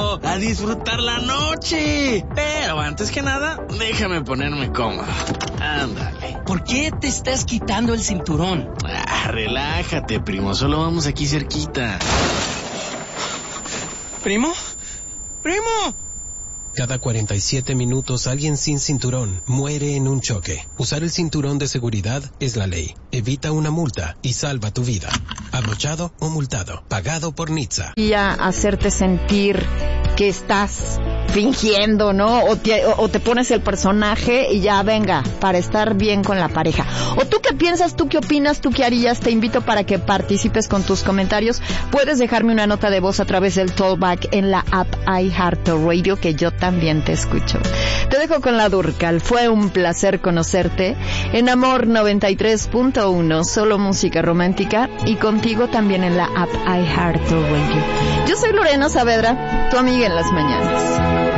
vámonos a disfrutar la noche. Pero antes que nada, déjame ponerme cómodo. Ándale. ¿Por qué te estás quitando el cinturón? Relájate, primo, solo vamos aquí cerquita. ¿Primo? ¡Primo! Cada 47 minutos alguien sin cinturón muere en un choque. Usar el cinturón de seguridad es la ley. Evita una multa y salva tu vida. Abrochado o multado. Pagado por NHTSA. Y a hacerte sentir que estás fingiendo, ¿no? O te pones el personaje y ya venga, para estar bien con la pareja. ¿O tú qué piensas? ¿Tú qué opinas? ¿Tú qué harías? Te invito para que participes con tus comentarios. Puedes dejarme una nota de voz a través del Talkback en la app iHeartRadio, que yo también te escucho. Te dejo con la Durcal. Fue un placer conocerte en Amor 93.1, solo música romántica, y contigo también en la app iHeartRadio. Yo soy Lorena Saavedra, tu amiga en las mañanas.